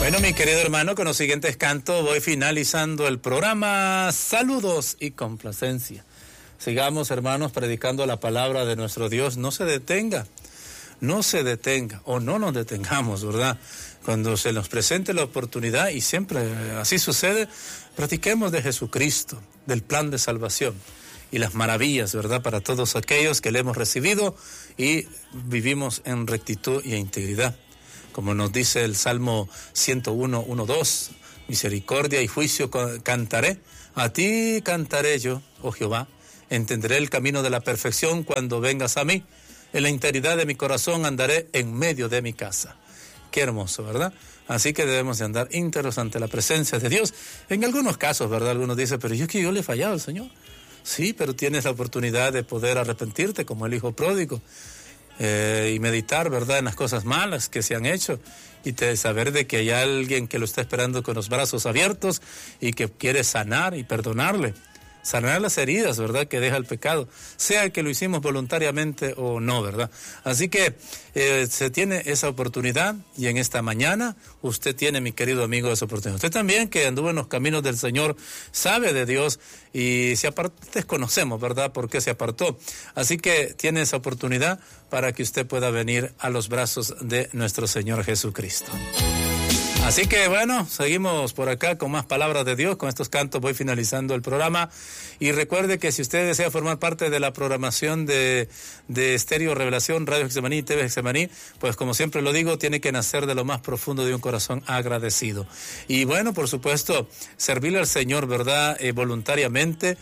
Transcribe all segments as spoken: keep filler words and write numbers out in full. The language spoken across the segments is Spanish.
Bueno, mi querido hermano, con los siguientes cantos voy finalizando el programa. Saludos y complacencia. Sigamos, hermanos, predicando la palabra de nuestro Dios. No se detenga, no se detenga, o no nos detengamos, ¿verdad? Cuando se nos presente la oportunidad, y siempre así sucede, practiquemos de Jesucristo, del plan de salvación y las maravillas, ¿verdad?, para todos aquellos que le hemos recibido y vivimos en rectitud y integridad. Como nos dice el Salmo ciento uno, uno, dos, misericordia y juicio cantaré, a ti cantaré yo, oh Jehová, entenderé el camino de la perfección cuando vengas a mí, en la integridad de mi corazón andaré en medio de mi casa. Qué hermoso, ¿verdad? Así que debemos de andar íntegros ante la presencia de Dios. En algunos casos, ¿verdad? Algunos dicen, pero yo que yo le he fallado al Señor. Sí, pero tienes la oportunidad de poder arrepentirte como el hijo pródigo. Eh, y meditar, ¿verdad?, en las cosas malas que se han hecho y de saber de que hay alguien que lo está esperando con los brazos abiertos y que quiere sanar y perdonarle, sanar las heridas, ¿verdad?, que deja el pecado, sea que lo hicimos voluntariamente o no, ¿verdad? Así que eh, se tiene esa oportunidad y en esta mañana usted tiene, mi querido amigo, esa oportunidad. Usted también, que anduvo en los caminos del Señor, sabe de Dios y se apartó, desconocemos, ¿verdad?, por qué se apartó. Así que tiene esa oportunidad para que usted pueda venir a los brazos de nuestro Señor Jesucristo. Así que bueno, seguimos por acá con más palabras de Dios. Con estos cantos voy finalizando el programa. Y recuerde que si usted desea formar parte de la programación de, de Estéreo Revelación, Radio Getsemaní y T V Getsemaní, pues como siempre lo digo, tiene que nacer de lo más profundo de un corazón agradecido. Y bueno, por supuesto, servirle al Señor, ¿verdad?, eh, voluntariamente.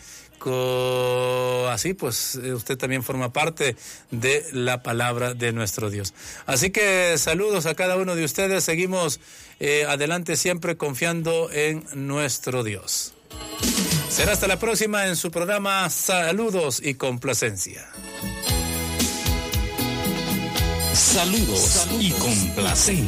Así pues usted también forma parte de la palabra de nuestro Dios. Así que saludos a cada uno de ustedes. Seguimos eh, adelante siempre confiando en nuestro Dios. Será hasta la próxima en su programa Saludos y Complacencia. Saludos y Complacencia.